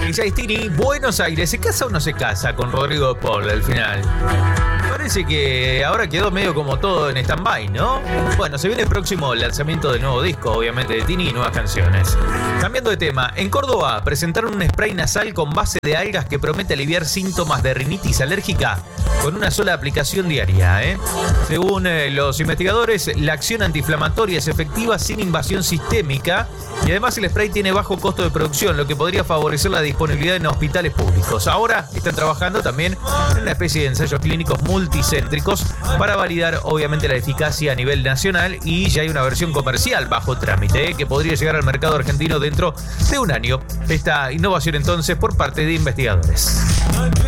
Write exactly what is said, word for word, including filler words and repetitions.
Ella es Tini, Buenos Aires. ¿Se casa o no se casa con Rodrigo de Paul al final? Parece que ahora quedó medio como todo en stand-by, ¿no? Bueno, se viene el próximo lanzamiento del nuevo disco, obviamente, de Tini y nuevas canciones. Cambiando de tema, en Córdoba presentaron un spray nasal con base de algas que promete aliviar síntomas de rinitis alérgica con una sola aplicación diaria, ¿eh? Según eh, los investigadores, la acción antiinflamatoria es efectiva sin invasión sistémica y además el spray tiene bajo costo de producción, lo que podría favorecer la disponibilidad en hospitales públicos. Ahora están trabajando también en una especie de ensayos clínicos multicéntricos para validar obviamente la eficacia a nivel nacional y ya hay una versión comercial bajo trámite, ¿eh? que podría llegar al mercado argentino dentro de un año. Esta innovación entonces por parte de investigadores.